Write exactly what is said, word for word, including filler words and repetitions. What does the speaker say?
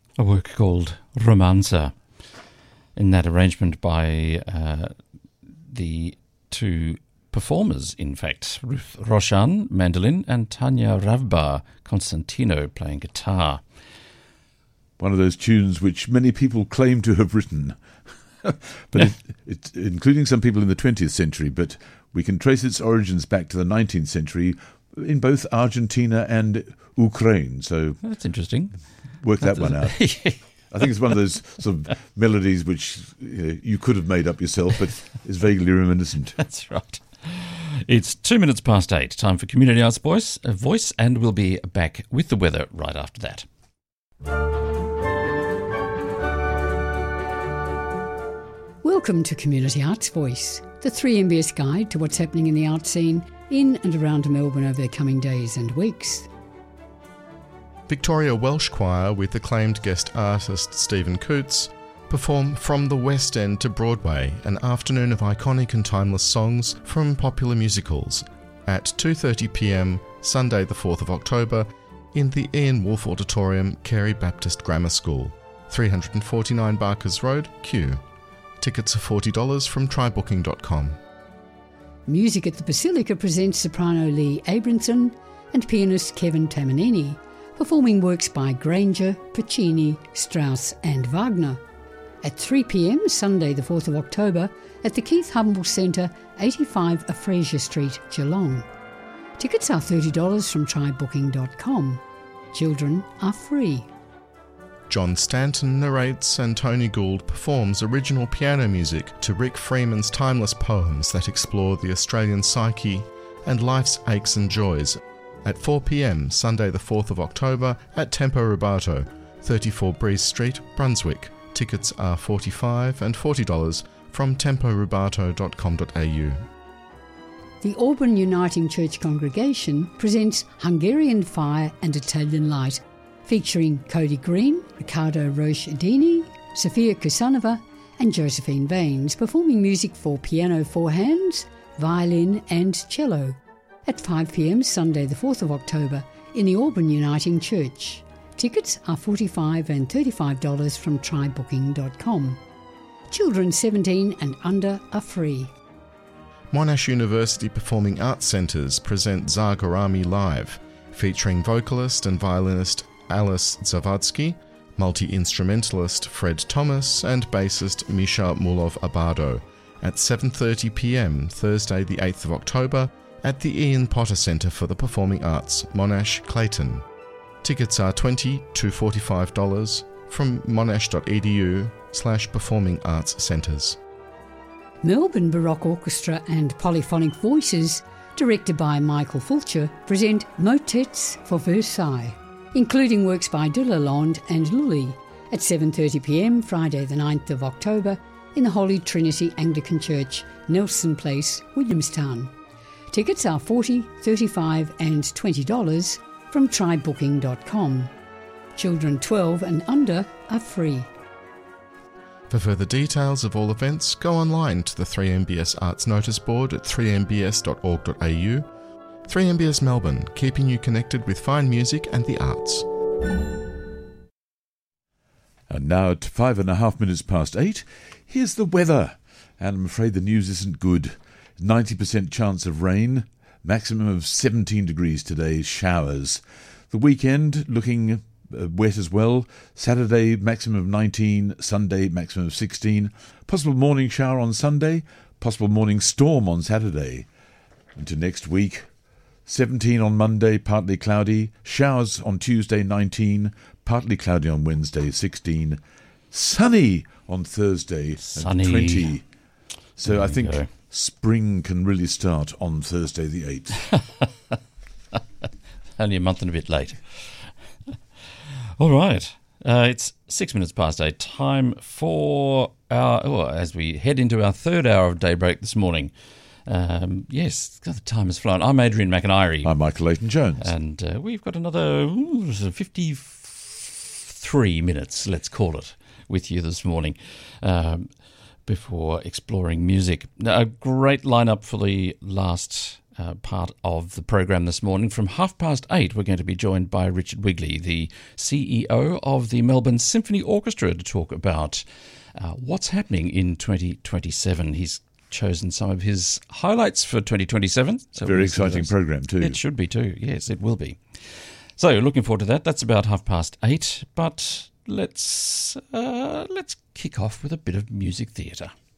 a work called Romanza, in that arrangement by uh, the two performers, in fact, Ruth Roshan, mandolin, and Tanya Ravbar, Constantino, playing guitar. One of those tunes which many people claim to have written, but it, it, including some people in the twentieth century, but we can trace its origins back to the nineteenth century in both Argentina and Ukraine. So that's interesting. Work that one out. I think it's one of those sort of melodies which you know, you could have made up yourself, but is vaguely reminiscent. That's right. It's two minutes past eight. Time for Community Arts Voice, a voice, and we'll be back with the weather right after that. Welcome to Community Arts Voice, the three M B S guide to what's happening in the art scene in and around Melbourne over the coming days and weeks. Victoria Welsh Choir, with acclaimed guest artist Stephen Coots, perform From the West End to Broadway, an afternoon of iconic and timeless songs from popular musicals, at two thirty p m Sunday the fourth of October in the Ian Wolfe Auditorium, Carey Baptist Grammar School, three forty-nine Barkers Road, Kew. Tickets are forty dollars from try booking dot com. Music at the Basilica presents soprano Lee Abramson and pianist Kevin Tamanini, performing works by Granger, Puccini, Strauss and Wagner. At three p m Sunday the fourth of October at the Keith Humble Centre, eighty-five Fraser Street, Geelong. Tickets are thirty dollars from try booking dot com. Children are free. John Stanton narrates and Tony Gould performs original piano music to Rick Freeman's timeless poems that explore the Australian psyche and life's aches and joys at four p m Sunday the fourth of October at Tempo Rubato, thirty-four Breeze Street, Brunswick. Tickets are forty-five dollars and forty dollars from tempo rubato dot com dot a u. The Auburn Uniting Church congregation presents Hungarian Fire and Italian Light, featuring Cody Green, Riccardo Roche-Dini, Sofia Kusanova and Josephine Baines, performing music for piano four hands, violin and cello, at five p m Sunday the fourth of October in the Auburn Uniting Church. Tickets are forty-five dollars and thirty-five dollars from try booking dot com. Children seventeen and under are free. Monash University Performing Arts Centres present Zagorami Live, featuring vocalist and violinist Alice Zavadsky, multi-instrumentalist Fred Thomas and bassist Misha Mulov-Abado, at seven thirty p m Thursday the eighth of October at the Ian Potter Centre for the Performing Arts, Monash, Clayton. Tickets are twenty dollars to forty-five dollars from monash dot e d u slash performing arts centres. Melbourne Baroque Orchestra and Polyphonic Voices, directed by Michael Fulcher, present Motets for Versailles, including works by de Lalonde and Lully, at seven thirty p m Friday the ninth of October in the Holy Trinity Anglican Church, Nelson Place, Williamstown. Tickets are forty dollars, thirty-five dollars and twenty dollars from try booking dot com. Children twelve and under are free. For further details of all events, go online to the three M B S Arts Notice Board at three m b s dot org dot a u. three M B S Melbourne, keeping you connected with fine music and the arts. And now at five and a half minutes past eight, here's the weather. And I'm afraid the news isn't good. ninety percent chance of rain, maximum of seventeen degrees today, showers. The weekend looking uh, wet as well. Saturday, maximum of nineteen, Sunday, maximum of sixteen. Possible morning shower on Sunday, possible morning storm on Saturday. Into next week, seventeen on Monday, partly cloudy. Showers on Tuesday, nineteen. Partly cloudy on Wednesday, sixteen. Sunny on Thursday, Sunny. and twenty. So There I you think go. spring can really start on Thursday the eighth. Only a month and a bit late. All right. Uh, it's six minutes past eight. Time for our, oh, as we head into our third hour of Daybreak this morning. Um, yes, God, the time has flown. I'm Adrian McIntyre. I'm Michael Leighton-Jones. And uh, we've got another ooh, fifty-three minutes, let's call it, with you this morning um, before exploring music. Now, a great lineup for the last uh, part of the program this morning. From half past eight, we're going to be joined by Richard Wigley, the C E O of the Melbourne Symphony Orchestra, to talk about uh, what's happening in twenty twenty-seven. He's chosen some of his highlights for twenty twenty-seven. So Very we'll exciting program too. It should be too. Yes, it will be. So looking forward to that. That's about half past eight. But let's uh, let's kick off with a bit of music theatre.